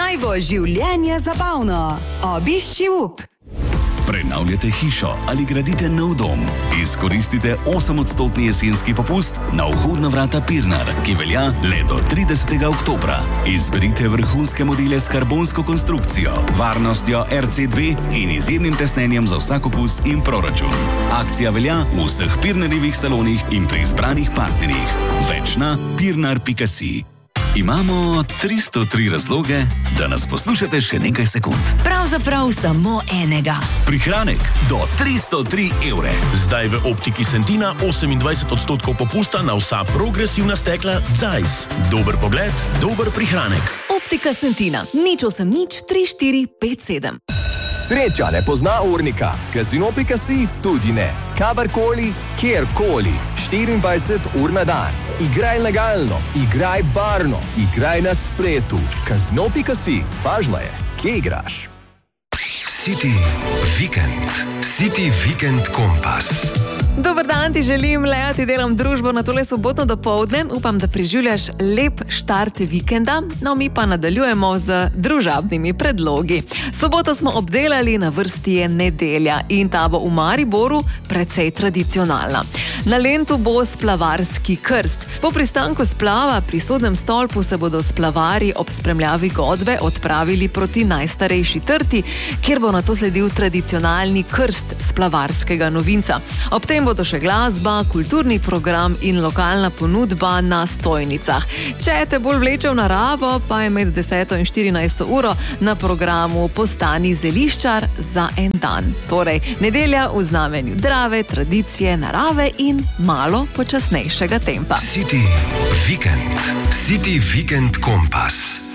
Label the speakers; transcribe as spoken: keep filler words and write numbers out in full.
Speaker 1: Naj bo življenje zabavno. Obišči up.
Speaker 2: Prenavljate hišo ali gradite nov dom? Izkoristite osemodstotni jesenski popust na vhodna vrata Pirnar, ki velja le do tridesetega oktobra. Izberite vrhunske modele s karbonsko konstrukcijo, varnostjo R C dve in izjemnim tesnenjem za vsak okus in proračun. Akcija velja v vseh Pirnarjevih salonih in pri izbranih partnerjih. Več na pirnar pika si. Imamo tristo tri razloge, da nas poslušate še nekaj sekund.
Speaker 1: Pravzaprav samo enega.
Speaker 2: Prihranek do tristo tri evre.
Speaker 3: Zdaj v Optiki Sentina osemindvajset odstotkov popusta na vsa progresivna stekla Zeiss. Dober pogled, dober prihranek.
Speaker 1: Optika Sentina. Nič osem nič tri štiri pet sedem.
Speaker 4: Sreča ne pozna urnika. Casino pika si tudi ne. Kadarkoli, kjerkoli. štiriindvajset ur na dan. Igraj legalno, igraj varno, igraj na spletu. Casino pika si. Važno je, kje igraš.
Speaker 5: City Weekend. City Weekend Kompas.
Speaker 6: Dober dan ti želim, Lea, ti delam družbo na tole sobotno dopoldne. Upam, da preživljaš lep štart vikenda, no mi pa nadaljujemo z družabnimi predlogi. Soboto smo obdelali, na vrsti je nedelja in ta bo v Mariboru precej tradicionalna. Na Lentu bo splavarski krst. Po pristanku splava pri Sodnem stolpu se bodo splavari ob spremljavi godbe odpravili proti najstarejši trti, kjer bo nato sledil tradicionalni krst splavarskega novinca. Ob tem bodo še glasba, kulturni program in lokalna ponudba na stojnicah. Če te bolj vleče v naravo, pa je med deseto in štirinajsto uro na programu Postani zeliščar za en dan. Torej, nedelja v znamenju Drave, tradicije, narave in malo počasnejšega tempa.
Speaker 5: City Weekend. City Weekend Kompas.